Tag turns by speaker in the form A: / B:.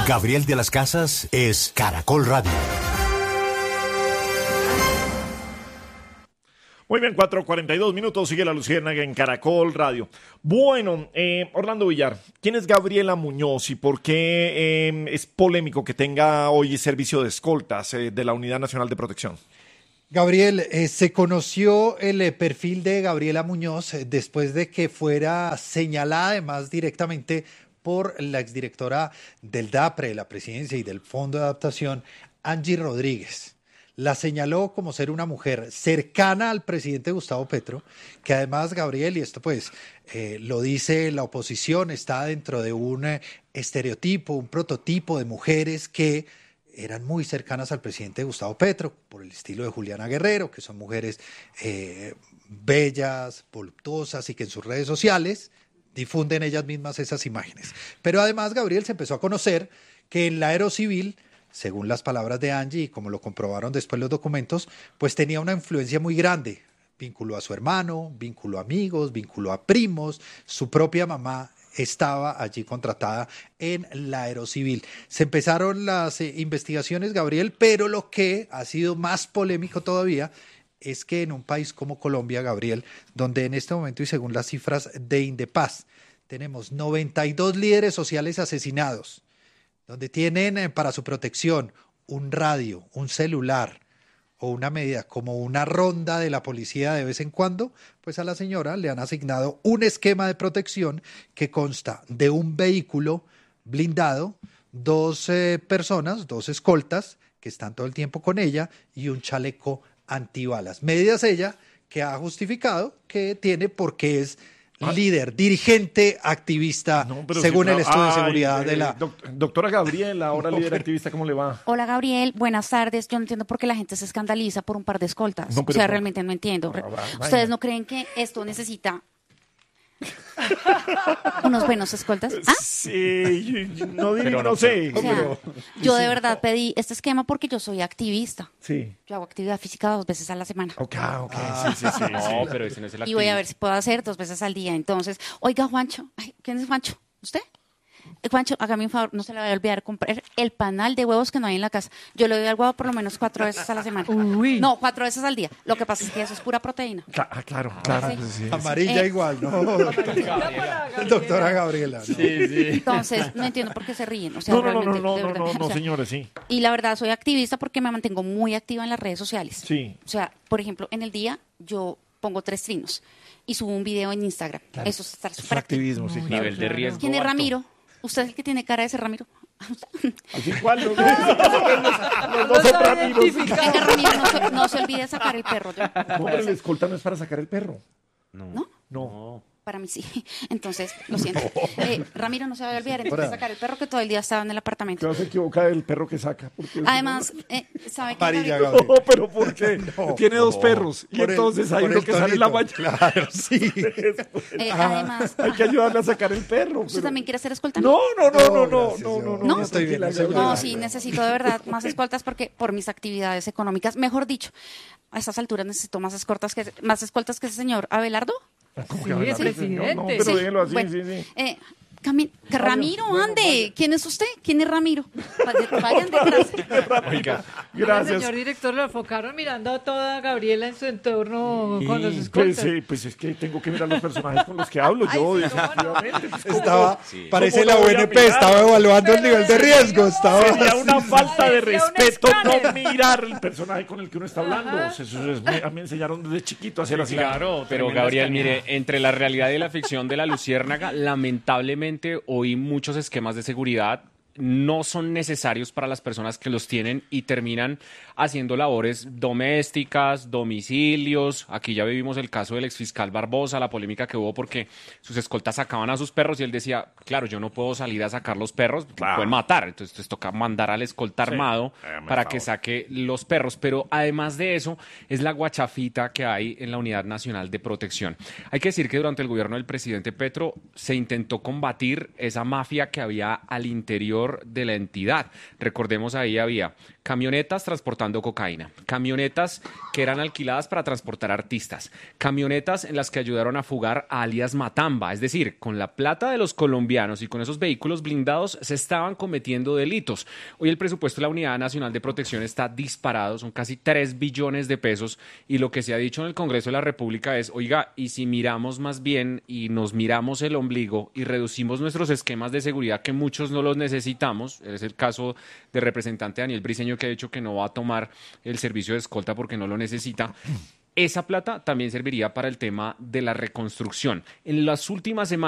A: Gabriel de las Casas es Caracol Radio.
B: Muy bien, 4:42, sigue La Luciérnaga en Caracol Radio. Bueno, Orlando Villar, ¿quién es Gabriela Muñoz y por qué es polémico que tenga hoy servicio de escoltas de la Unidad Nacional de Protección?
C: Gabriel, se conoció el perfil de Gabriela Muñoz después de que fuera señalada además directamente por la exdirectora del DAPRE, de la Presidencia y del Fondo de Adaptación, Angie Rodríguez. La señaló como ser una mujer cercana al presidente Gustavo Petro, que además, Gabriel, y esto pues lo dice la oposición, está dentro de un estereotipo, un prototipo de mujeres que eran muy cercanas al presidente Gustavo Petro, por el estilo de Juliana Guerrero, que son mujeres bellas, voluptuosas y que en sus redes sociales difunden ellas mismas esas imágenes. Pero además, Gabriel, se empezó a conocer que en la Aerocivil, según las palabras de Angie y como lo comprobaron después los documentos, pues tenía una influencia muy grande. Vinculó a su hermano, vinculó a amigos, vinculó a primos, su propia mamá estaba allí contratada en la Aerocivil. Se empezaron las investigaciones, Gabriel, pero lo que ha sido más polémico todavía es que en un país como Colombia, Gabriel, donde en este momento y según las cifras de Indepaz, tenemos 92 líderes sociales asesinados, donde tienen para su protección un radio, un celular o una medida como una ronda de la policía de vez en cuando, pues a la señora le han asignado un esquema de protección que consta de un vehículo blindado, dos personas, dos escoltas que están todo el tiempo con ella y un chaleco antibalas. Medidas ella que ha justificado que tiene porque es líder, dirigente, activista, según el estudio de seguridad de la...
B: Doctora Gabriela, ahora líder activista, ¿cómo le va?
D: Hola, Gabriel, buenas tardes. Yo no entiendo por qué la gente se escandaliza por un par de escoltas.
B: No,
D: o sea, realmente no entiendo. ¿Ustedes no creen que esto necesita unos buenos escoltas? ¿Ah?
B: Sí, no sé.
D: O sea, yo de verdad pedí este esquema porque yo soy activista.
B: Sí.
D: Yo hago actividad física 2 veces a la semana.
B: Ok, sí.
E: No, pero ese no es el
D: Y voy a ver si puedo hacer 2 veces al día. Entonces, oiga, Juancho, ¿quién es Juancho? ¿Usted? Juancho, hágame un favor, no se le vaya a olvidar comprar el panal de huevos que no hay en la casa. Yo le doy al huevo por lo menos 4 veces a la semana.
F: Uy.
D: No, 4 veces al día. Lo que pasa es que eso es pura proteína.
B: Claro.
D: Sí.
C: Amarilla igual, ¿no? Doctora Gabriela. ¿no?
E: Sí.
D: Entonces, no entiendo por qué se ríen. O sea,
B: No,
D: realmente, de verdad, o sea,
B: señores, sí.
D: Y la verdad, soy activista porque me mantengo muy activa en las redes sociales.
B: Sí.
D: O sea, por ejemplo, en el día yo pongo 3 trinos y subo un video en Instagram.
B: Claro.
D: Eso es estar
B: Es
D: súper activo.
B: activismo, sí.
E: Nivel de riesgo
D: ¿Quién es
E: alto.
D: Ramiro? ¿Usted es el que tiene cara de ser Ramiro?
B: ¿Así cuál? Los dos son Ramiros.
D: Venga, Ramiro, no se olvide de sacar el perro.
B: No, pero el escolta no es para sacar el perro.
D: ¿No? Para mí sí. Entonces, lo siento. Ramiro, no se vaya a olvidar entonces de sacar el perro que todo el día estaba en el apartamento.
B: Claro, se equivoca del perro que saca. Porque
D: Además, ¿sabe qué?
C: Amarilla,
D: Gabriel?
C: Gabriel.
B: No, pero ¿por qué? Tiene 2 perros. Y
C: Por
B: entonces hay
C: por
B: uno
C: el
B: que sale en la
C: tonito.
B: mañana.
C: Claro, sí.
D: Además,
B: Hay que ayudarle a sacar el perro.
D: ¿usted
B: pero-
D: también quiere ser escolta?
B: No.
C: gracias,
D: ¿No?
C: Estoy bien,
D: No, sí, necesito de verdad más escoltas porque por mis actividades económicas, mejor dicho, a estas alturas necesito más escoltas que ese señor Abelardo.
B: ¿Cómo
F: Sí,
B: que habla
F: es
B: de
F: presidente.
B: No, pero
D: Sí,
B: dígalo así,
D: bueno,
B: sí.
D: Ramiro,
B: Bueno,
D: ande.
B: vaya.
D: ¿Quién es usted? ¿Quién es Ramiro? Vayan detrás.
E: Oiga,
F: El
B: Gracias.
F: señor director lo enfocaron mirando a toda Gabriela en su entorno con los
B: Pues,
F: escoltas.
B: pues es que tengo que mirar los personajes con los que hablo yo,
F: Ay, sí,
B: definitivamente. Pues, ¿cómo
C: Estaba,
E: Sí.
C: parece
B: ¿Cómo
C: la
B: no voy a
C: UNP,
B: mirar?
C: estaba evaluando el nivel de riesgo. Estaba
B: Sería una falta de
F: Parecía un
B: respeto no
F: escáner.
B: mirar el personaje con el que uno está hablando. Eso es, a mí me enseñaron desde chiquito a hacer así.
E: claro, pero Gabriel, mire, entre la realidad y la ficción de La Luciérnaga, lamentablemente hoy muchos esquemas de seguridad no son necesarios para las personas que los tienen y terminan haciendo labores domésticas, domicilios. Aquí ya vivimos el caso del exfiscal Barbosa, la polémica que hubo porque sus escoltas sacaban a sus perros y él decía, claro, yo no puedo salir a sacar los perros,
B: Claro.
E: pueden matar. Entonces toca mandar al escolta
B: Sí.
E: armado
B: Hágame
E: para
B: el
E: que
B: favor.
E: saque los perros. Pero además de eso, es la guachafita que hay en la Unidad Nacional de Protección. Hay que decir que durante el gobierno del presidente Petro se intentó combatir esa mafia que había al interior interior de la entidad. Recordemos, ahí había camionetas transportando cocaína, camionetas que eran alquiladas para transportar artistas, camionetas en las que ayudaron a fugar a alias Matamba, es decir, con la plata de los colombianos y con esos vehículos blindados se estaban cometiendo delitos. Hoy el presupuesto de la Unidad Nacional de Protección está disparado, son casi 3 billones de pesos, y lo que se ha dicho en el Congreso de la República es, oiga, y si miramos más bien y nos miramos el ombligo y reducimos nuestros esquemas de seguridad, que muchos no los necesitamos, es el caso del representante Daniel Briceño, que ha dicho que no va a tomar el servicio de escolta porque no lo necesita. Esa plata también serviría para el tema de la reconstrucción. En las últimas semanas